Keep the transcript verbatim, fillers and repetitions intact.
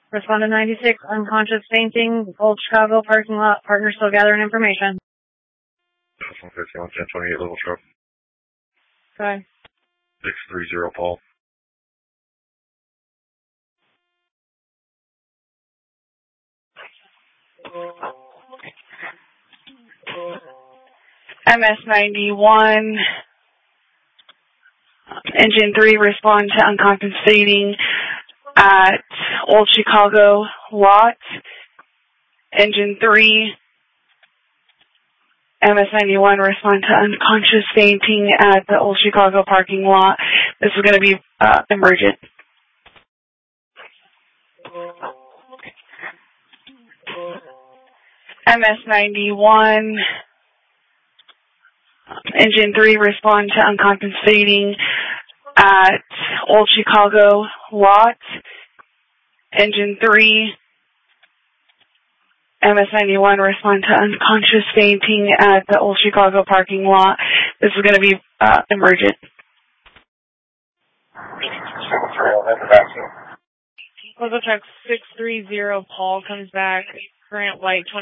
Respondent ninety-six, unconscious fainting, Old Chicago parking lot. Partner still gathering information. one fifty-one, ten twenty-eight level truck. Okay. six three zero Paul. M S ninety-one, engine three, respond to uncompensating at Old Chicago lot. Engine three, M S ninety-one, respond to unconscious fainting at the Old Chicago parking lot. This is going to be uh, emergent. M S ninety-one, engine three, respond to uncompensating at Old Chicago lot. Engine three, M S ninety-one, respond to unconscious fainting at the Old Chicago parking lot. This is going to be uh, emergent. Local truck six three zero Paul comes back. Current light twenty.